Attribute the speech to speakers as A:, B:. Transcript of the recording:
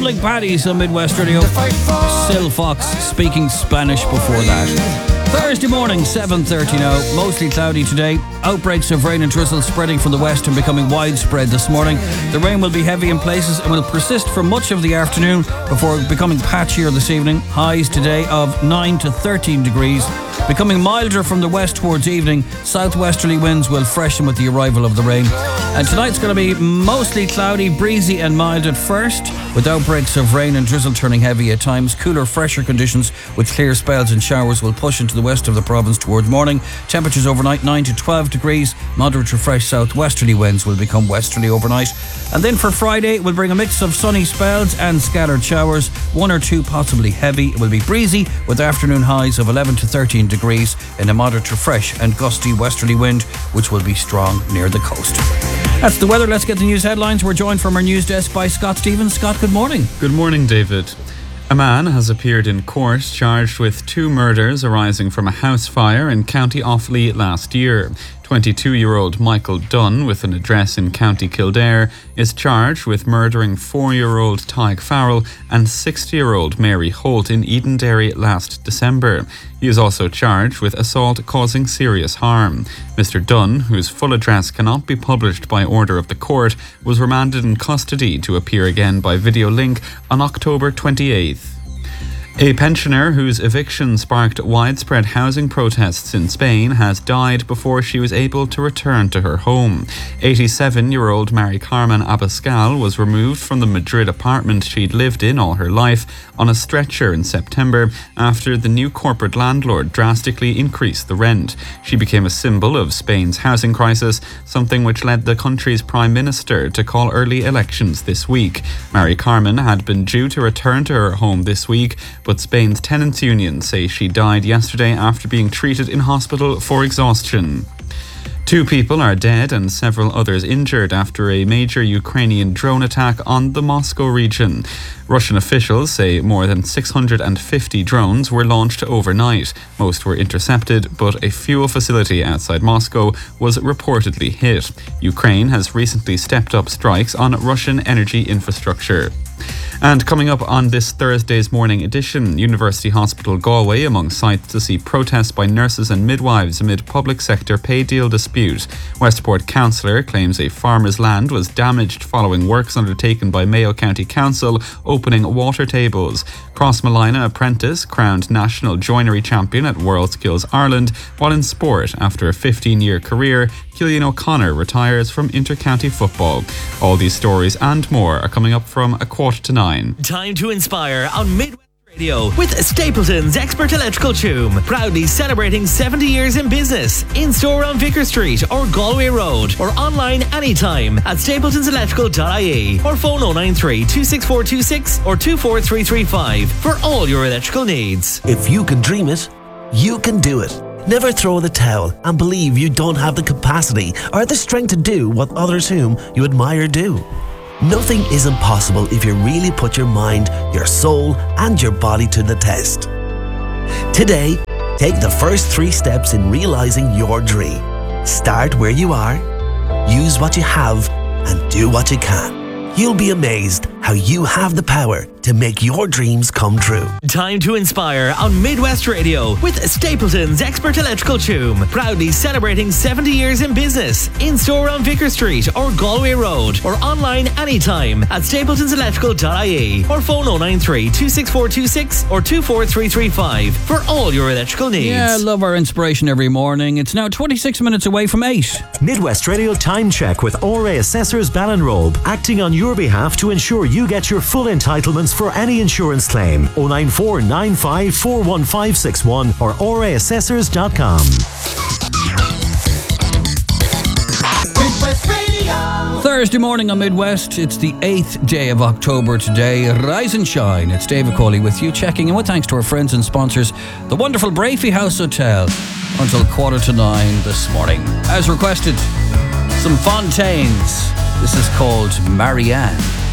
A: Tumbling Paddies on Midwest Radio. Sil Fox speaking Spanish before that. Thursday morning, 7:30 now. Mostly cloudy today. Outbreaks of rain and drizzle spreading from the west and becoming widespread this morning. The rain will be heavy in places and will persist for much of the afternoon before becoming patchier this evening. Highs today of 9 to 13 degrees. Becoming milder from the west towards evening. Southwesterly winds will freshen with the arrival of the rain. And tonight's going to be mostly cloudy, breezy and mild at first, with outbreaks of rain and drizzle turning heavy at times. Cooler, fresher conditions with clear spells and showers will push into the west of the province towards morning. Temperatures overnight 9 to 12 degrees. Moderate to fresh southwesterly winds will become westerly overnight. And then for Friday, we'll bring a mix of sunny spells and scattered showers. 1 or 2 possibly heavy. It will be breezy with afternoon highs of 11 to 13 degrees and a moderate to fresh and gusty westerly wind, which will be strong near the coast. That's the weather. Let's get the news headlines. We're joined from our news desk by Scott Stevens. Scott, good morning.
B: Good morning, David. A man has appeared in court charged with 2 murders arising from a house fire in County Offaly last year. 22-year-old Michael Dunn, with an address in County Kildare, is charged with murdering 4-year-old Tyg Farrell and 60-year-old Mary Holt in Edenderry last December. He is also charged with assault causing serious harm. Mr. Dunn, whose full address cannot be published by order of the court, was remanded in custody to appear again by video link on October 28th. A pensioner whose eviction sparked widespread housing protests in Spain has died before she was able to return to her home. 87-year-old Mari Carmen Abascal was removed from the Madrid apartment she'd lived in all her life on a stretcher in September after the new corporate landlord drastically increased the rent. She became a symbol of Spain's housing crisis, something which led the country's prime minister to call early elections this week. Mari Carmen had been due to return to her home this week, but Spain's tenants' union say she died yesterday after being treated in hospital for exhaustion. 2 people are dead and several others injured after a major Ukrainian drone attack on the Moscow region. Russian officials say more than 650 drones were launched overnight. Most were intercepted, but a fuel facility outside Moscow was reportedly hit. Ukraine has recently stepped up strikes on Russian energy infrastructure. And coming up on this Thursday's morning edition, University Hospital Galway among sites to see protests by nurses and midwives amid public sector pay deal dispute. Westport councillor claims a farmer's land was damaged following works undertaken by Mayo County Council opening water tables. Crossmolina apprentice crowned national joinery champion at WorldSkills Ireland, while in sport, after a 15-year career, Cillian O'Connor retires from inter-county football. All these stories and more are coming up from 8:45.
C: Time to inspire on Midwest Radio with Stapleton's Expert Electrical Choom. Proudly celebrating 70 years in business. In-store on Vicar Street or Galway Road, or online anytime at stapletonselectrical.ie, or phone 093 26426 or 24335 for all your electrical needs.
D: If you can dream it, you can do it. Never throw the towel and believe you don't have the capacity or the strength to do what others whom you admire do. Nothing is impossible if you really put your mind, your soul, and your body to the test. Today, take the first 3 steps in realizing your dream. Start where you are, use what you have, and do what you can. You'll be amazed how you have the power to make your dreams come true.
C: Time to inspire on Midwest Radio with Stapleton's Expert Electrical Choom. Proudly celebrating 70 years in business. In-store on Vicar Street or Galway Road, or online anytime at stapletonselectrical.ie, or phone 093 26426 or 24335 for all your electrical needs.
A: Yeah, love our inspiration every morning. It's now 26 minutes away from 8.
E: Midwest Radio Time Check with ORA Assessors Ballinrobe, acting on your behalf to ensure you get your full entitlements for any insurance claim. 094 95 41561 or oraassessors.com.
A: Thursday morning on Midwest. It's the 8th day of October today. Rise and shine. It's David Coley with you, checking in with thanks to our friends and sponsors, the wonderful Brafey House Hotel, until 9:15 this morning. As requested, some Fontaines. This is called Marianne.